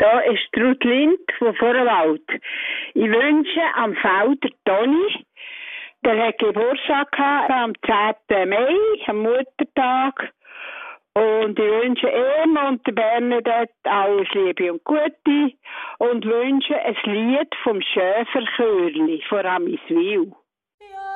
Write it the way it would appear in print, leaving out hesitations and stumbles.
Da ist Ruth Lind von Vorwald. Ich wünsche am Felder Toni, der hat Geburtstag gehabt, am 10. Mai, am Muttertag. Und ich wünsche ihm und der Bernadette alles Liebe und Gute und wünsche ein Lied vom Schäferchörli von Amiswil.